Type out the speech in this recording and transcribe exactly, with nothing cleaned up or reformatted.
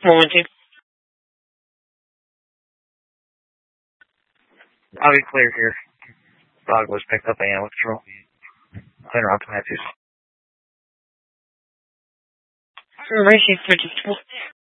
Momenting. I'll be clear here. Dog was picked up by animal control. Clear out to Matthews. Racing fifty-four.